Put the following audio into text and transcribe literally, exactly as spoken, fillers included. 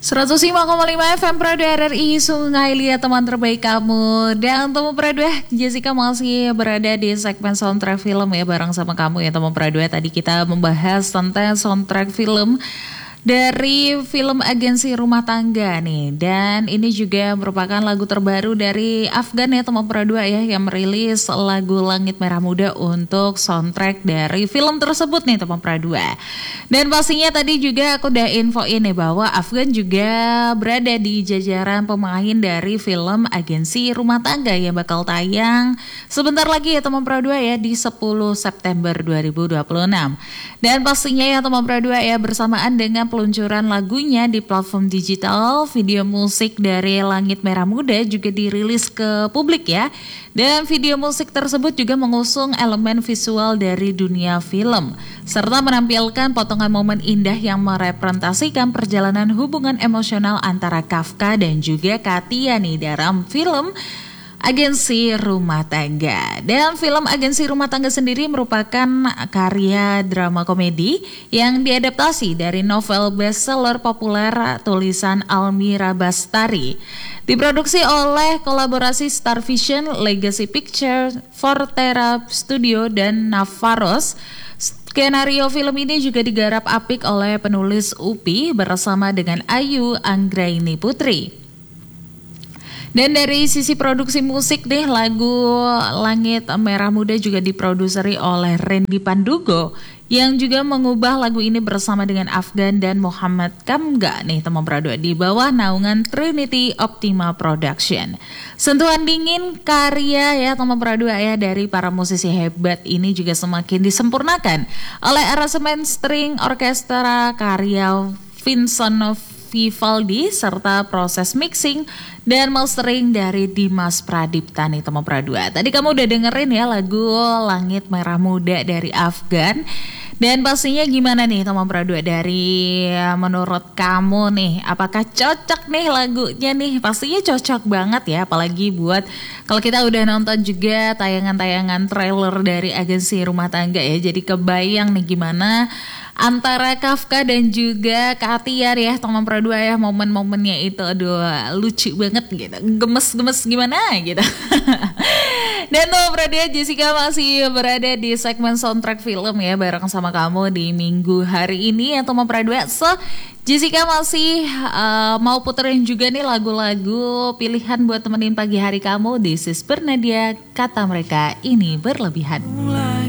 seratus lima koma lima F M Pradu R R I Sungai Liat, teman terbaik kamu. Dan teman Pradu, Jessica masih berada di segmen soundtrack film ya, bareng sama kamu ya teman Pradu. Tadi kita membahas tentang soundtrack film dari film Agensi Rumah Tangga nih. Dan ini juga merupakan lagu terbaru dari Afgan ya teman Pradu ya, yang merilis lagu Langit Merah Muda untuk soundtrack dari film tersebut nih teman Pradu. Dan pastinya tadi juga aku udah infoin nih bahwa Afgan juga berada di jajaran pemain dari film Agensi Rumah Tangga yang bakal tayang sebentar lagi ya teman Pradu ya, di sepuluh September dua ribu dua puluh enam. Dan pastinya ya teman Pradu ya, bersamaan dengan peluncuran lagunya di platform digital, video musik dari Langit Merah Muda juga dirilis ke publik ya. Dan video musik tersebut juga mengusung elemen visual dari dunia film, serta menampilkan potongan momen indah yang merepresentasikan perjalanan hubungan emosional antara Kafka dan juga Katia nih dalam film Agensi Rumah Tangga. Dan film Agensi Rumah Tangga sendiri merupakan karya drama komedi yang diadaptasi dari novel bestseller populer tulisan Almira Bastari. Diproduksi oleh kolaborasi Star Vision, Legacy Pictures, Fortera Studio, dan Navaros. Skenario film ini juga digarap apik oleh penulis U P I bersama dengan Ayu Anggraini Putri. Dan dari sisi produksi musik deh, lagu Langit Merah Muda juga diproduseri oleh Randy Pandugo yang juga mengubah lagu ini bersama dengan Afgan dan Muhammad Kamga nih teman Pradu di bawah naungan Trinity Optima Production. Sentuhan dingin karya ya teman Pradu ya dari para musisi hebat ini juga semakin disempurnakan oleh aransemen string orkestra karya Vincent Vivaldi serta proses mixing dan mastering dari Dimas Pradipta nih teman Pradu. Tadi kamu udah dengerin ya lagu Langit Merah Muda dari Afgan. Dan pastinya gimana nih teman Pradu, dari menurut kamu nih, apakah cocok nih lagunya nih? Pastinya cocok banget ya, apalagi buat kalau kita udah nonton juga tayangan-tayangan trailer dari Agensi Rumah Tangga ya. Jadi kebayang nih gimana antara Kafka dan juga Kak Tiar ya teman Pradu ya, momen-momennya itu aduh lucu banget gitu, gemes-gemes gimana gitu. Dan teman Pradu, Jessica masih berada di segmen soundtrack film ya bareng sama kamu di minggu hari ini ya teman Pradu. So Jessica masih uh, mau puterin juga nih lagu-lagu pilihan buat temenin pagi hari kamu di Sis Bernadia, Kata Mereka Ini Berlebihan.